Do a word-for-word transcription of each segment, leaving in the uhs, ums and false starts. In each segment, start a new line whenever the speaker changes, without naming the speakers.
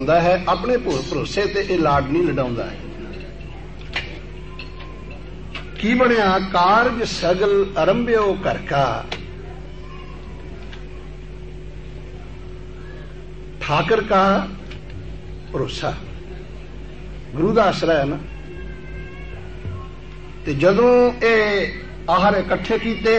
है, अपने भरोसे ते ये लाड नहीं लडाउंदा है। की बनिया कारज सगल आरंभ्यो घर का, ठाकर का भरोसा, गुरु का आसरा है ना। ते जदों ये आहार इकट्ठे कीते,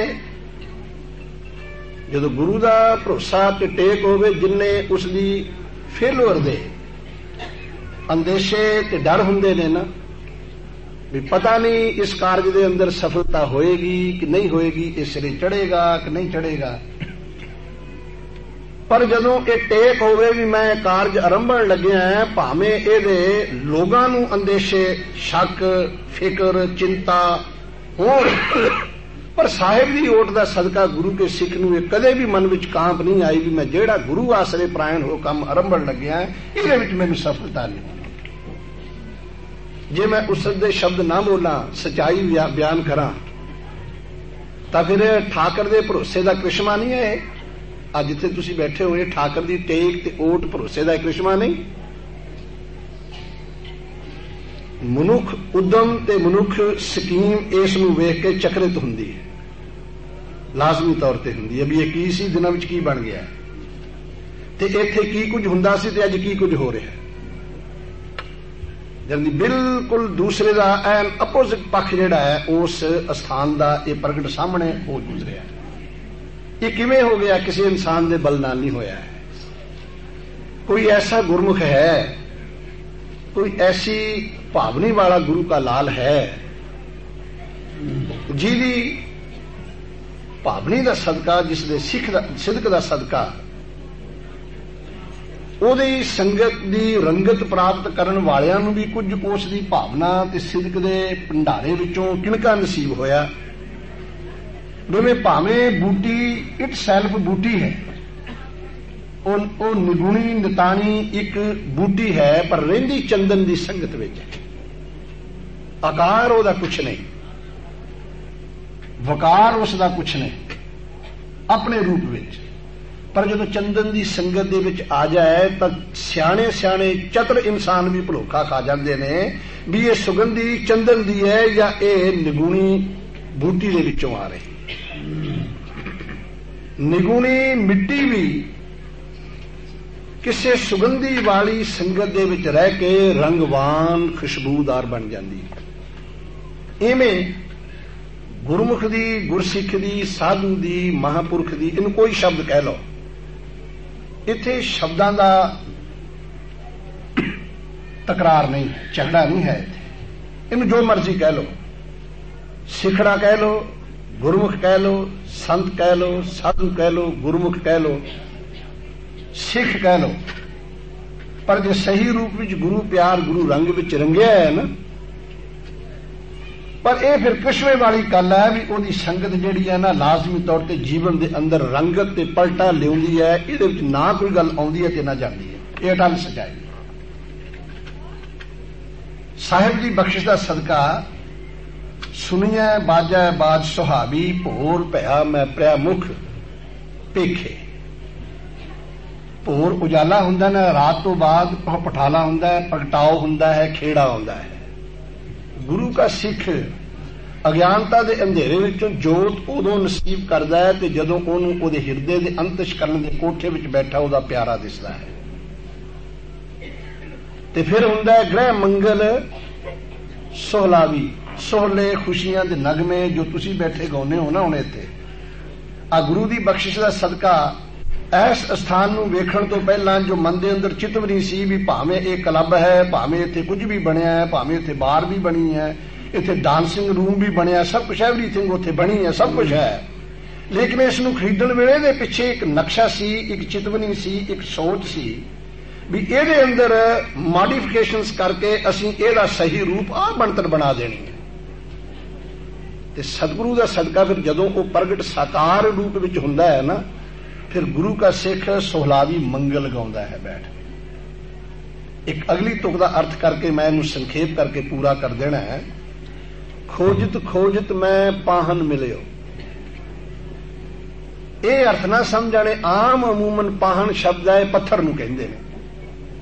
जदों गुरु का भरोसा ते टेक होवे, जिन्ने उसदी फेलुअर दे अंदेशे ते डर हुंदे ने ना, भी पता नहीं इस कारज दे अंदर सफलता होएगी कि नहीं होएगी, इस सिरे चढ़ेगा कि नहीं चढ़ेगा। पर जदों ये टेक होवे भी मैं कारज आरंभण लग्या है, भावें इहदे लोगां नूं अंदेशे, शक, फिक्र, चिंता होण, पर साहिब दी ओट दा सदका गुरु के सिख नूं कदे भी मन विच कांप नहीं आई भी मैं जेड़ा गुरु आसरे प्रायण हो काम आरंभण लग्या है, इहदे विच मैनूं सफलता नहीं। जे मैं उस दे शब्द ना बोला, सच्चाई बयान करा, तां फिर ठाकर दे भरोसे दा करिश्मा नहीं है। अज जिथे तुसीं बैठे हो, ठाकर दी टेक ते ओट भरोसे दा करिश्मा नहीं। मनुख उद्यम ते मनुख स्कीम इस नूं वेख के चकरित हुंदी है, लाजमी तौर ते हुंदी है भी ये की सी, दिनां विच की बन गया ते इत्थे की कुछ हुंदा सी ते अज की कुछ हो रहा है। जल्दी बिल्कुल दूसरे का एन अपोजिट पक्ष जिहड़ा है उस स्थान का ये प्रगट सामने हो गुजरिया है। ये किवें हो गया? किसी इंसान के बल नाल नहीं होया है। कोई ऐसा गुरमुख है, कोई ऐसी भावनी वाला गुरु का लाल है जिहदी भावनी का सदका, जिसदे सिख दा सिदक का सदका ਉਹਦੀ संगत की रंगत प्राप्त करने वालियां नूं भी कुछ उस दी भावना ते सिदक दे भंडारे विचों किणका नसीब होया। जिवें भावें बूटी इट सैल्फ बूटी है, ओ निगुणी नितानी एक बूटी है, पर रहिंदी चंदन की संगत विच है। आकार उसदा कुछ नहीं, वकार उसदा कुछ नहीं अपने रूप विच, पर जो चंदन की संगत दे विच आ जाए तो सियाणे सियाणे चतुर इंसान भी भुलोखा खा जाते ने भी ये सुगंधी चंदन दी है या ये निगुणी बूटी दे विचों आ रही। निगुणी मिट्टी भी किसी सुगंधी वाली संगत दे विच रह के रंगवान खुशबूदार बन जाती है। इवें गुरमुख दी, गुरसिख दी, साधु दी, महापुरख दी, इन कोई शब्द कह लो, इत्थे शब्दां दा तकरार नहीं, झगड़ा नहीं है। इन्हें जो मर्जी कह लो, सिखड़ा कह लो, गुरमुख कह लो, संत कह लो, साधु कह लो, गुरमुख कह लो, सिख कह लो, पर जो सही रूप विच गुरु प्यार, गुरु रंग विच रंगिया है ना, पर यह फिर कशवे वाली गल है भी उहदी संगत जिहड़ी है ना लाजमी तौर पर जीवन के अंदर रंगत ते पलटा लियाउंदी है। इहदे विच ना कोई गल आउंदी है ते ना जांदी है। यह अटल सच्चाई। साहिब की बख्शिश का सदका सुनिया बाजा बाज सुहावी, भोर भया मैं प्रिया मुख पेखे। भोर उजाला हुंदा ना, रात तो बाद पठाला हुंदा है, प्रगटाओ हुंदा है, खेड़ा हुंदा है। गुरु का सिख अज्ञानता के अंधेरे विचों जोत उदों नसीब करता है ते जदों उहनूं उहदे हिरदे दे अंतशकरण दे कोठे विच बैठा उहदा प्यारा दिसदा है। ते फिर हुंदा है ग्रह मंगल सोहलावी, सोहले खुशियां दे नगमे जो तुसीं बैठे गाउने हो ना हुण इत्थे। आ गुरु दी बख्शिश दा सदका इस स्थान नूं वेखण तो पहलां जो मन दे अंदर चितवनी सी भी भावें एक क्लब है, भावें इत्थे कुछ भी बनिया है, भावें इत्थे बार भी बनी है, इत्थे डांसिंग रूम भी बनिया, सब कुछ एवरीथिंग उत्थे बनी है, सब कुछ है, लेकिन इस नूं खरीदण वेले दे पिछे एक नक्शा सी, एक चितवनी सी, एक सोच सी भी इहदे अंदर मॉडिफिकेशनस करके असीं इहदा सही रूप आ बनतर बना देनी है। ते सतगुरु दा सदका फिर जदों वो प्रगट साकार रूप विच हुंदा है ना, फिर गुरु का सिख सोहलावी मंगल गाउंदा है बैठ। एक अगली तुक का अर्थ करके मैं इनू संखेप करके पूरा कर देना है। खोजत खोजत मैं पाहन मिलियो, ये अर्थ ना समझाने। आम अमूमन पाहन शब्द है पत्थर नूं कहंदे ने,